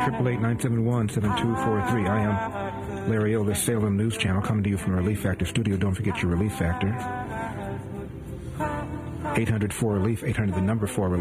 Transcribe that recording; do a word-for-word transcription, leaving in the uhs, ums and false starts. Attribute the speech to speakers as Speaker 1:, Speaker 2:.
Speaker 1: eight eight nine seven one, seven two four three. I am Larry O, the Salem News Channel, coming to you from the Relief Factor studio. Don't forget your Relief Factor. eight hundred four relief, eight hundred the number four relief.